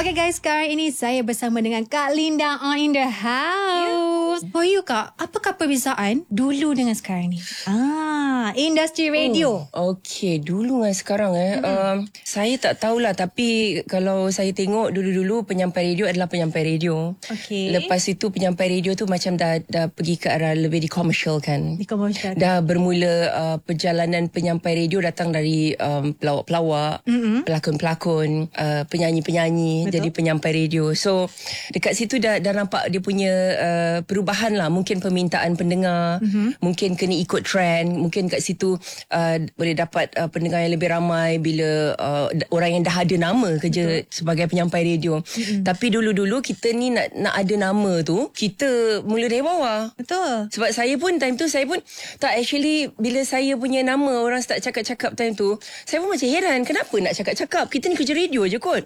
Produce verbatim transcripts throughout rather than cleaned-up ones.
Okay guys, sekarang ini saya bersama dengan Kak Linda on in the house. Yeah. For you Kak, apakah perbezaan dulu dengan sekarang ni? Ah, industri radio. Oh, okay, dulu dengan sekarang eh. Hmm. Um, saya tak tahulah, tapi kalau saya tengok dulu-dulu penyampai radio adalah penyampai radio. Okay. Lepas itu penyampai radio tu macam dah dah pergi ke arah lebih di komersial kan. Di komersial. Dah bermula uh, perjalanan penyampai radio datang dari um, pelawak-pelawak, mm-hmm. pelakon-pelakon, uh, penyanyi-penyanyi. Betul. Jadi penyampai radio. So dekat situ dah dah nampak dia punya uh, perubahan lah. Mungkin permintaan pendengar, mm-hmm. mungkin kena ikut trend, mungkin kat situ uh, boleh dapat uh, pendengar yang lebih ramai bila uh, orang yang dah ada nama kerja. Betul. Sebagai penyampai radio. Mm-hmm. Tapi dulu-dulu kita ni nak nak ada nama tu, kita mula dari bawah. Betul. Sebab saya pun time tu saya pun tak, actually bila saya punya nama orang start cakap-cakap time tu, saya pun macam heran, kenapa nak cakap-cakap? Kita ni kerja radio je kot.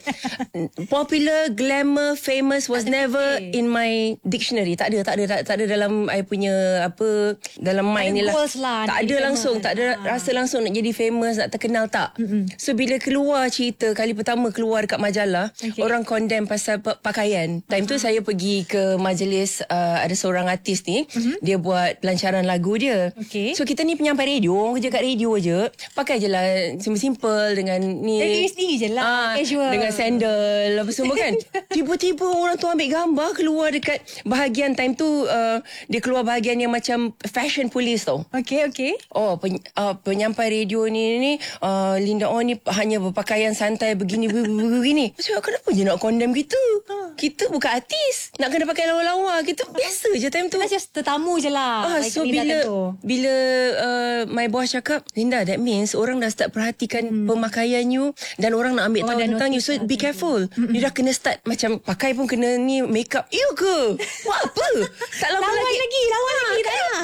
Popular, glamour, famous was never okay. in my dictionary. Tak ada, tak ada, tak, tak ada dalam I punya apa, dalam mind ni lah. lah. Tak ada langsung, tak ada ha. rasa langsung nak jadi famous, nak terkenal, tak. Mm-mm. So bila keluar cerita kali pertama keluar dekat majalah, okay. orang condemn pasal pakaian. Time uh-huh. tu saya pergi ke majlis, uh, ada seorang artis ni, uh-huh. dia buat pelancaran lagu dia. Okay. So kita ni penyampai radio, orang kerja kat radio je, pakai je lah simple-simple dengan ni. Dari sendiri je lah, ah, casual. Dengan sandal apa semua kan. Tiba-tiba orang tu ambil gambar keluar dekat bahagian time tu, uh, dia keluar bahagian yang macam fashion police tau. Okay, okay. Oh, pen, uh, penyampai radio ni ni uh, Linda On ni hanya berpakaian santai begini begini. Sebab kenapa je nak condemn kita? Ha. Kita bukan artis, nak kena pakai lawa-lawa. Kita biasa je time tu. Macam tetamu je lah. Ah, so bila bila uh, my boss cakap, Linda, that means orang dah start perhatikan hmm. pemakaian you dan orang nak ambil oh, tahu tentang you. So be careful. Mm-mm. You dah kena start macam pakai pun kena ni make up. You ke? Buat apa? Tak lama lawan lagi. lagi, lawan ah, lagi tak.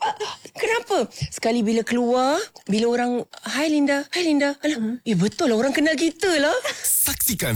Kenapa? Sekali bila keluar, bila orang, "Hai Linda, hai Linda." Alah, hmm. eh betul lah, orang kenal kita lah. Saksikan